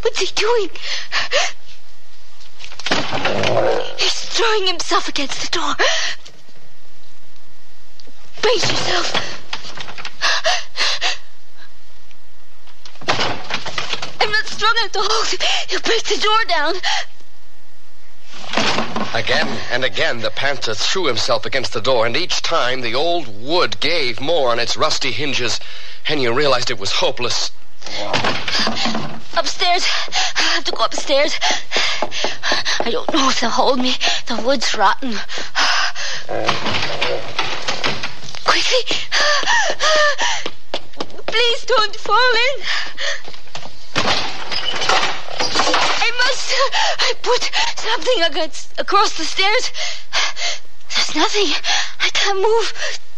What's he doing? He's throwing himself against the door. Brace yourself. I'm not strong enough to hold. He'll break the door down. Again and again, the panther threw himself against the door, and each time the old wood gave more on its rusty hinges. Henya realized it was hopeless. Upstairs. I have to go upstairs. I don't know if they'll hold me. The wood's rotten. Quickly. Please don't fall in. I put something across the stairs. There's nothing. I can't move.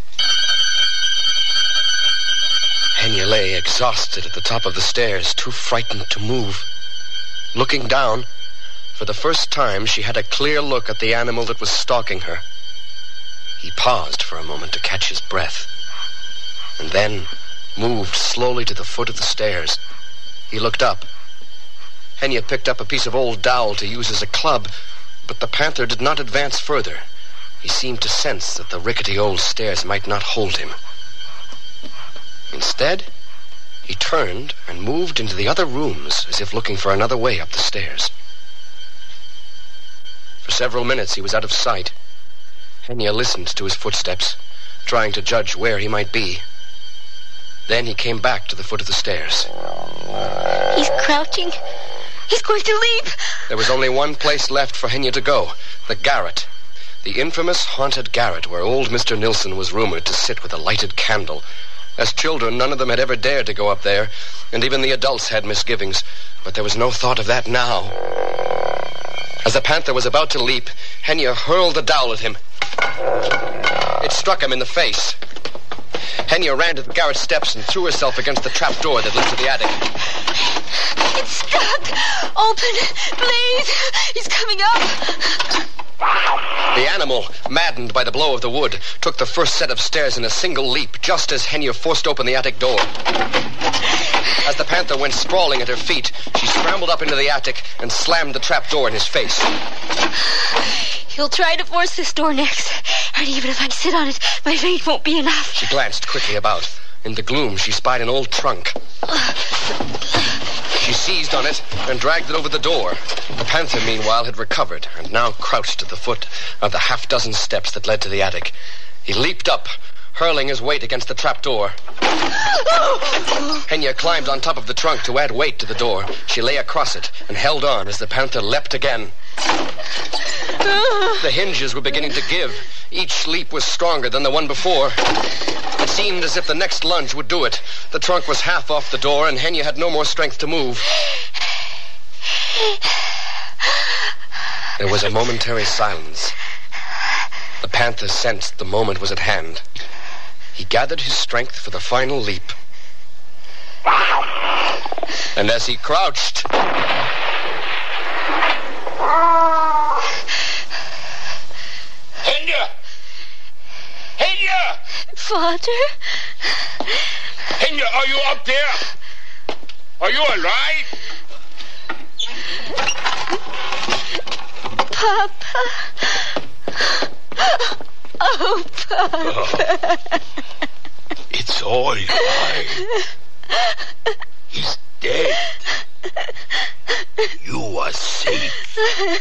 Henya lay exhausted at the top of the stairs, too frightened to move. Looking down, for the first time, she had a clear look at the animal that was stalking her. He paused for a moment to catch his breath, and then moved slowly to the foot of the stairs. He looked up. Henya picked up a piece of old dowel to use as a club, but the panther did not advance further. He seemed to sense that the rickety old stairs might not hold him. Instead, he turned and moved into the other rooms as if looking for another way up the stairs. For several minutes he was out of sight. Henya listened to his footsteps, trying to judge where he might be. Then he came back to the foot of the stairs. He's crouching. He's going to leap. There was only one place left for Henya to go, the garret. The infamous haunted garret where old Mr. Nilsson was rumored to sit with a lighted candle. As children, none of them had ever dared to go up there, and even the adults had misgivings, but there was no thought of that now. As the panther was about to leap, Henya hurled the dowel at him. It struck him in the face. Henya ran to the garret steps and threw herself against the trap door that led to the attic. It's stuck! Open, please! He's coming up! The animal, maddened by the blow of the wood, took the first set of stairs in a single leap, just as Henya forced open the attic door. As the panther went sprawling at her feet, she scrambled up into the attic and slammed the trap door in his face. He'll try to force this door next, and even if I sit on it, my weight won't be enough. She glanced quickly about. In the gloom, she spied an old trunk. She seized on it and dragged it over the door. The panther, meanwhile, had recovered and now crouched at the foot of the half-dozen steps that led to the attic. He leaped up, hurling his weight against the trap door. Henya climbed on top of the trunk to add weight to the door. She lay across it and held on as the panther leapt again. The hinges were beginning to give. Each leap was stronger than the one before. It seemed as if the next lunge would do it. The trunk was half off the door, and Henya had no more strength to move. There was a momentary silence. The panther sensed the moment was at hand. He gathered his strength for the final leap. And as he crouched... Henya! Henya! Father? Henya, are you up there? Are you alive? Papa. Oh, Papa. It's all fine. He's dead. You are safe.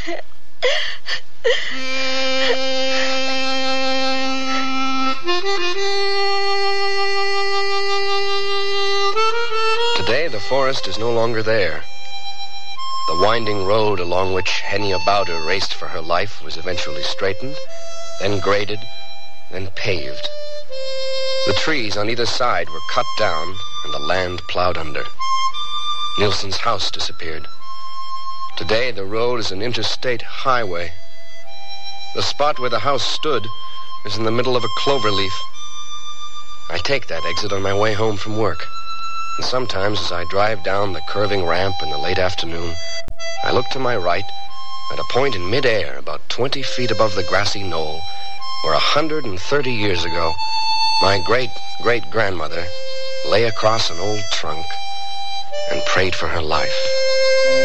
Today, the forest is no longer there. The winding road along which Henya Bowder raced for her life was eventually straightened, then graded, then paved. The trees on either side were cut down and the land plowed under. Nilsson's house disappeared. Today, the road is an interstate highway. The spot where the house stood is in the middle of a clover leaf. I take that exit on my way home from work. And sometimes as I drive down the curving ramp in the late afternoon, I look to my right at a point in midair about 20 feet above the grassy knoll where 130 years ago my great-great-grandmother lay across an old trunk and prayed for her life.